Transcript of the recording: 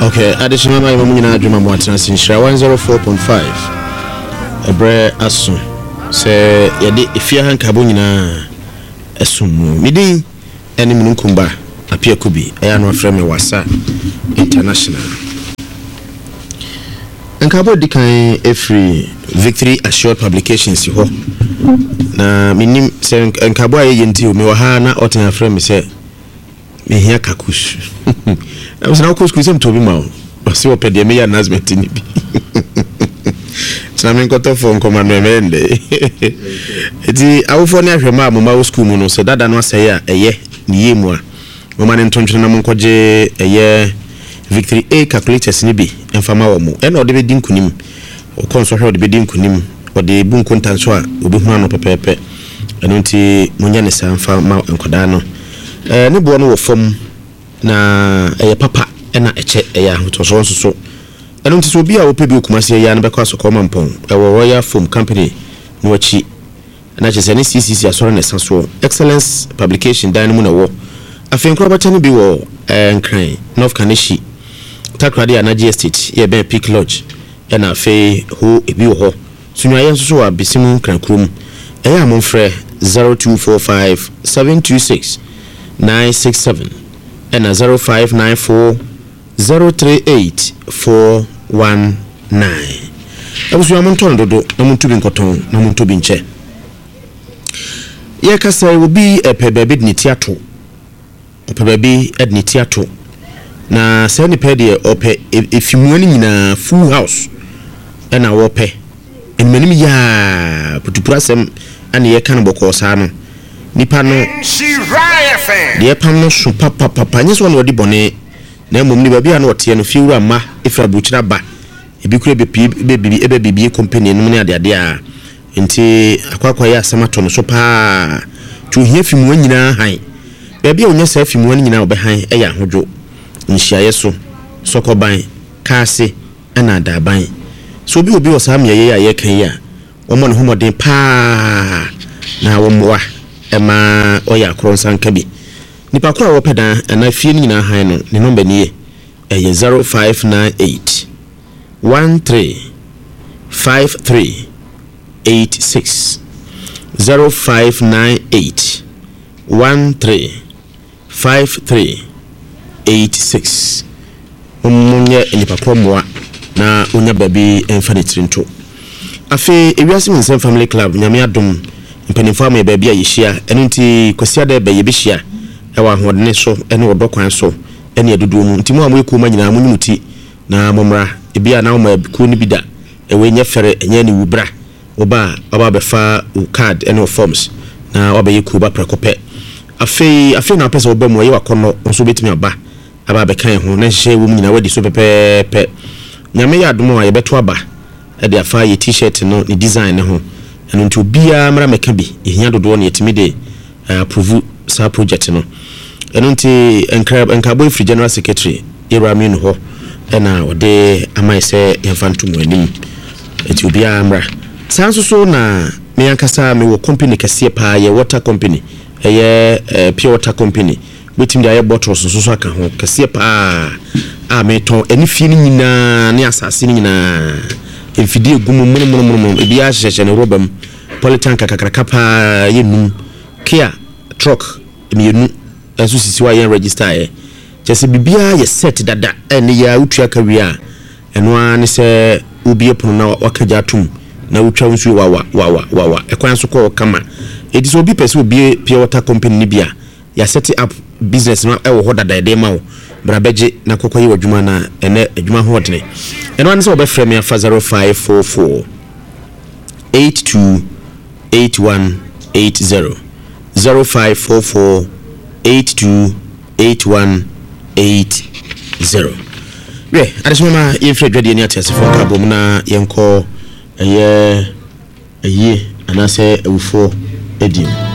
Okay, additional my mumina adwuma mo atena sinhira 104.5 ebre aso se yede efia hankabo nyina esumu midin ene munkumba apia kubi eya no afreme wasa international hankabo dikan efri Victory Assured Publications ho na minim se hankabo aye yenti o me wa ha na oten afreme se mehia kakus I was now kusem to be ma o pede me ya announcement ni bi tsamen ko to phone ko manwemende eti awofo ne ahwema mama school mu no se dada no aseye a eye ni yemu a mama ne ntonto na monkoje eye Victory A calculators ni bi emfama wo mu e na ode be din kunim o konso hwe ode be din kunim ode bu nkontanso a obi hu ano pepepe eno nti munya ne sanfa ma enkoda no ne bo no wo fom na papa ena eche eya hotoso nso eno nti so bia wo pebi okumase ya na bekwa so koma mpon Royal Foam Company no achi na chese ne CCC asoro ne saso excellence publication dan mu na wo afen krobata ne bi wo nkran North Kaneshi takrade na estate ye be Peak Lodge ena fe ho ebi wo ho sunwa ye nso so abisimu nkran krom eya monfre 0245 726 967 and 0594 038 419. Abusu amonton dodo na muntu bi nkoton na muntu bi nche. Ye kasa obi epebebi ni tiato. Opebebi edni tiato. Na se ni pede ope efimuani nyina full house. Na wope. Enmanim ya putupurasem ane ye kan boko sa no. Nipa no de pam no so papa nyeso no odi bone na mom ni babia no ote no fiwura ma ifra buchira ba ebi kure be bibi company no ne ade a enti akwakwa ya asamato no so pa tu hia fimu anyina han babia onya sa fimu anyina obe han eya hodwo nhia so sokoban kaase na daban so obi osam ye ya kan ya omo no homoden pa na wo moa ema oya kronsan kabi nipa kwa wo peda na fie ni na han no ne number ni e 0598 13 53 86 0598 13 53 86 omunye nipa kwa moa na onya baby enfanitrinto afi ewiase Winsem Family Club nyame adom mpanimfo ma baby ayehia eno nti kwasia da ba yebehia ewa hodne so ene odokwan so ene adudu mu nti mu amu ekuma nyina mu nyimuti na momra ebia na ma ku ni bida ewe nya fere enya ni wubra oba befa card ene forms na oba yeku ba prekope afi na pesa oba mu ye wakono nso betimi aba be kan ho na hye wo mu nyina wadi so pepepe nyame ya adomo aye beto aba e de afa ye t-shirt no ni design ne ho eno nti obia mra meka bi ehia dodo na yetimi de approve sa project no eno nti enkabo free general secretary Iramin ho ena ode amaise yemfantum anim eti obia mra sanso so na me yankasa me wo company kase pa ye water company eye pure water company wetim dia ye bottles so aka ho kase pa a me ton eni fie ni nyina ne asase ni nyina enfidi egumu mun ebi a hyehyɛ ne robam politanka kakraka pa yenum kia truck emienu aso sisi wa yen register ye chese bibia ye set dada ene ya utua kawia eno an se obi epono na wakaja atum na utwa nsu wa ekwan so ko kama edi so obi pese obi pure water company ni bia ya set up business na ewo ho dada de ma wo brabeje na kokoyi wadwuma na ene adwuma ho odene eno an se obe frame ya 0544 82 8180 0544 82 8180 we adesoma yefre dwade ni atesefo kabo na yenko eye anase ewufo edim